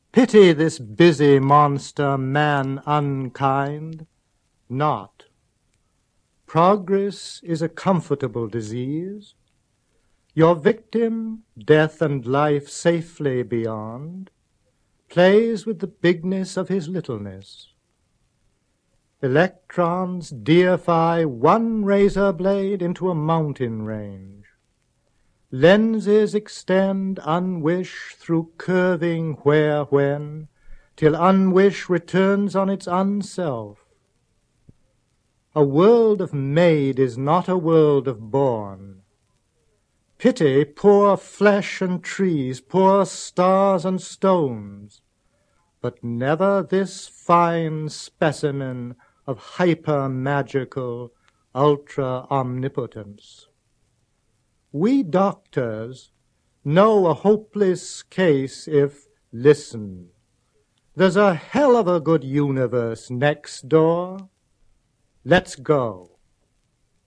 Pity this busy monster, man unkind? Not. Progress is a comfortable disease. Your victim, death and life safely beyond, plays with the bigness of his littleness. Electrons deify one razor blade into a mountain range. Lenses extend unwish through curving where-when, till unwish returns on its unself. A world of made is not a world of born. Pity poor flesh and trees, poor stars and stones, but never this fine specimen of hyper-magical, ultra-omnipotence. We doctors know a hopeless case if, listen, there's a hell of a good universe next door. Let's go.